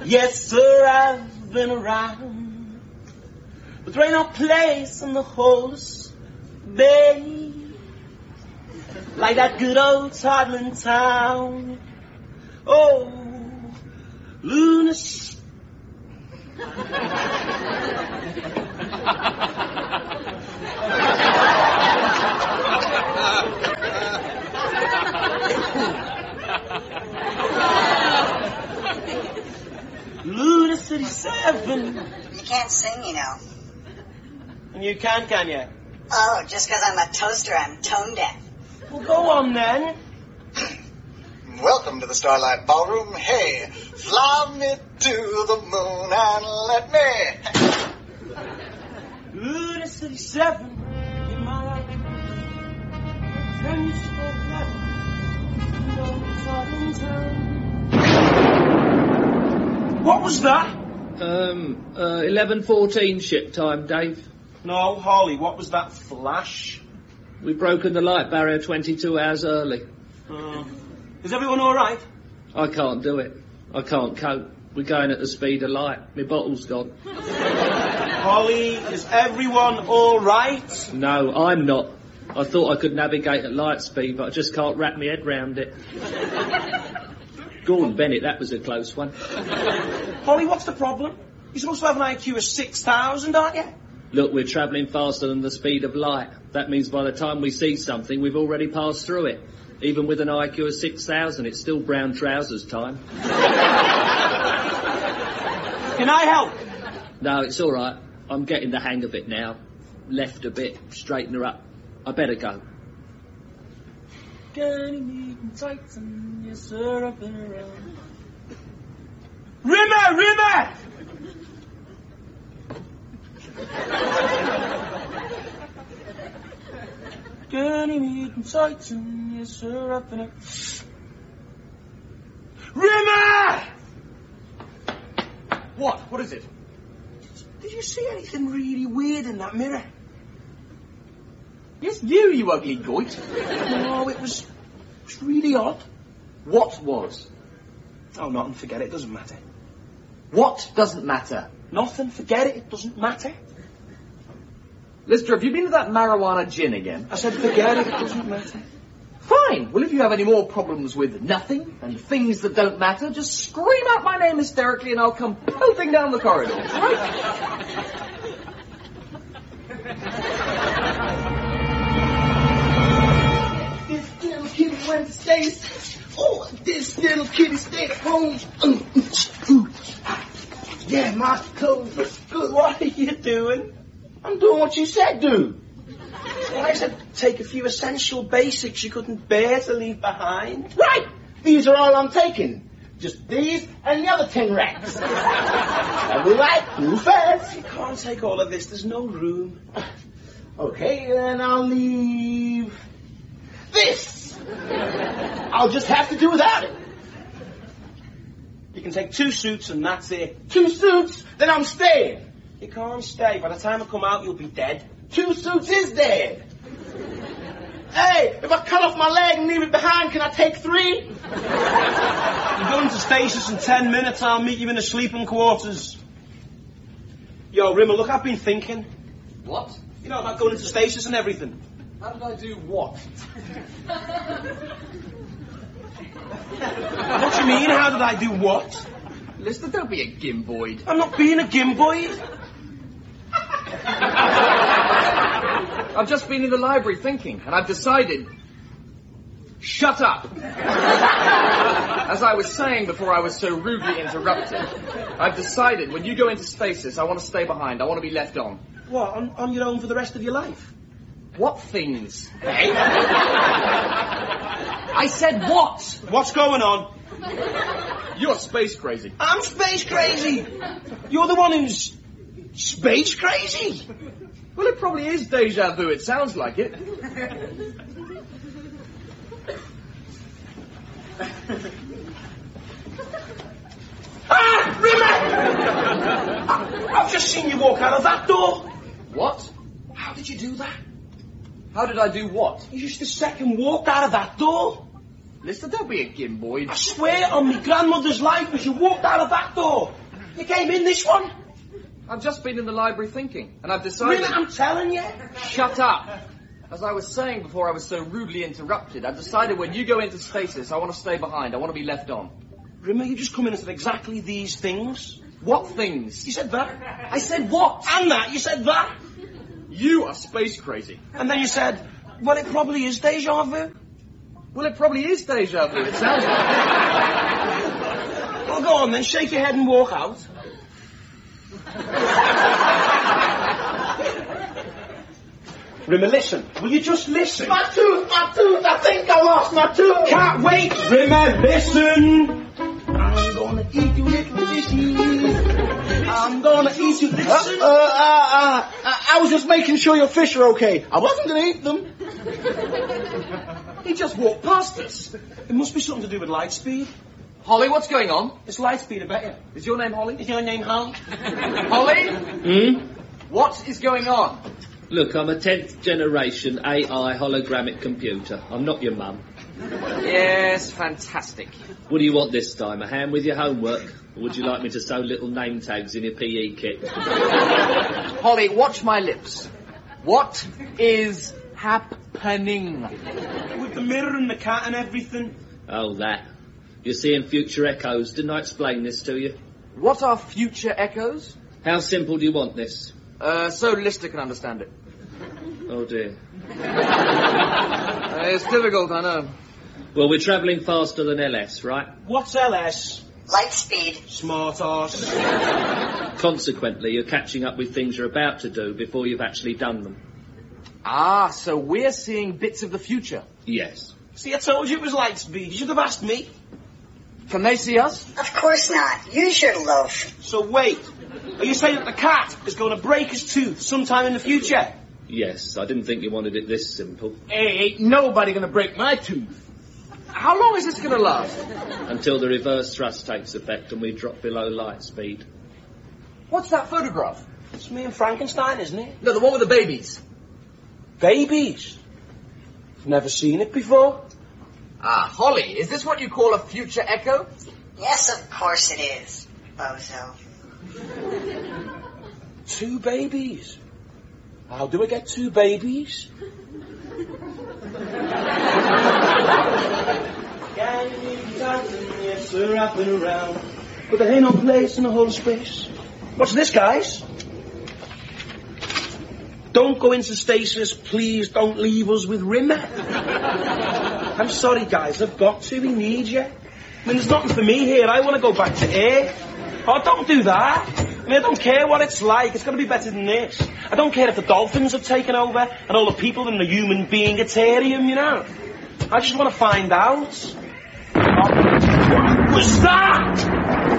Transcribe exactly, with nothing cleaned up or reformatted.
Yes, sir, I've been around, but there ain't no place in the whole bay like that good old toddling town. Oh, lunacy. Luna City seven. You can't sing, you know. And you can, can you? Oh, just because I'm a toaster, I'm tone deaf. Well, go on then. Welcome to the Starlight Ballroom. Hey, fly me to the moon and let me... Luna City seven. In my life. Friends forever. What was that? Um, uh, eleven fourteen ship time, Dave. No, Holly, what was that flash? We've broken the light barrier twenty-two hours early. Uh, is everyone all right? I can't do it. I can't cope. We're going at the speed of light. My bottle's gone. Holly, is everyone all right? No, I'm not. I thought I could navigate at light speed, but I just can't wrap my head round it. Gordon Bennett, that was a close one. Holly, what's the problem? You're supposed to have an I Q of six thousand, aren't you? Look, we're travelling faster than the speed of light. That means by the time we see something, we've already passed through it. Even with an I Q of six thousand, it's still brown trousers time. Can I help? No, it's all right. I'm getting the hang of it now. Left a bit, straighten her up. I better go. Titan, yes, sir, I've been around. Rimmer, Rimmer! Ganymede and Titan, yes, sir, I've been around. Rimmer! What? What is it? Did you see anything really weird in that mirror? Yes, you, you ugly goit. No, it was, it was really odd. What was? Oh, nothing, forget it, it doesn't matter. What doesn't matter? Nothing, forget it, it doesn't matter. Lister, have you been to that marijuana gin again? I said forget it, it doesn't matter. Fine. Well, if you have any more problems with nothing and things that don't matter, just scream out my name hysterically and I'll come pelting down the corridor. Right? This little kitty went to Stace. Oh, this little kitty stayed at home. Yeah, my clothes look good. What are you doing? I'm doing what you said do. Well, I said take a few essential basics you couldn't bear to leave behind. Right! These are all I'm taking. Just these and the other ten racks. I'll be right, who first? You can't take all of this, there's no room. Okay, then I'll leave this. I'll just have to do without it. You can take two suits and that's it. Two suits? Then I'm staying. You can't stay. By the time I come out, you'll be dead. Two suits is dead. Hey, if I cut off my leg and leave it behind, can I take three? You're going to stasis in ten minutes. I'll meet you in the sleeping quarters. Yo, Rimmer, look, I've been thinking. What? You know, about going into stasis and everything. How did I do what? What do you mean, how did I do what? Lister, don't be a gimboid. I'm not being a gimboid. I've just been in the library thinking, and I've decided... Shut up! As I was saying before I was so rudely interrupted, I've decided when you go into stasis, I want to stay behind. I want to be left on. What, on, on your own for the rest of your life? What things? Hey? I said what? What's going on? You're space crazy. I'm space crazy. You're the one who's space crazy. Well, it probably is deja vu. It sounds like it. Ah, Rimmer! I've just seen you walk out of that door. What? How did you do that? How did I do what? You just a second walked out of that door. Lister, don't be a gimboid. I swear on my grandmother's life as you walked out of that door. You came in this one. I've just been in the library thinking, and I've decided... Really, I'm telling you. Shut up! As I was saying before I was so rudely interrupted, I've decided when you go into stasis, I want to stay behind. I want to be left on. Remember, you just come in and said exactly these things. What things? You said that. I said what? And that. You said that. You are space crazy. And then you said, well, it probably is deja vu. Well, it probably is deja vu. It sounds like it. Well, go on then. Shake your head and walk out. Rimmer, listen. Will you just listen? My tooth, my tooth, I think I lost my tooth. Can't wait. Rimmer, listen. I'm gonna eat you little fishy. I'm gonna eat you. Listen. Uh, uh, uh, uh, I was just making sure your fish are okay. I wasn't gonna eat them. He just walked past us. It must be something to do with light speed. Holly, what's going on? It's light speed, I bet you. Is your name Holly? Is your name Holly? Holly? Hmm? What is going on? Look, I'm a tenth generation A I hologramic computer. I'm not your mum. Yes, fantastic. What do you want this time? A hand with your homework? Or would you like me to sew little name tags in your P E kit? Holly, watch my lips. What is happening? With the mirror and the cat and everything. Oh, that. You're seeing future echoes. Didn't I explain this to you? What are future echoes? How simple do you want this? Uh, so Lister can understand it. Oh, dear. Uh, it's difficult, I know. Well, we're travelling faster than L S, right? What's L S? Light speed. Smart arse. Consequently, you're catching up with things you're about to do before you've actually done them. Ah, so we're seeing bits of the future. Yes. See, I told you it was light speed. You should have asked me. Can they see us? Of course not. Use your loaf. So wait. Are you saying that the cat is going to break his tooth sometime in the future? Yes, I didn't think you wanted it this simple. Hey, ain't nobody gonna break my tooth. How long is this going to last? Until the reverse thrust takes effect and we drop below light speed. What's that photograph? It's me and Frankenstein, isn't it? No, the one with the babies. Babies? Never seen it before. Ah, Holly, is this what you call a future echo? Yes, of course it is, bozo. Two babies. How do I get two babies? Yes, sir, I've been around, but there ain't no place in the whole space. What's this, guys? Don't go into stasis, please. Don't leave us with Rimmer. I'm sorry, guys. I've got to. We need you. I mean, there's nothing for me here. I want to go back to Earth. Oh, don't do that. I mean, I don't care what it's like. It's going to be better than this. I don't care if the dolphins have taken over and all the people in the human being-atarium, you know. I just want to find out. Oh, what was that?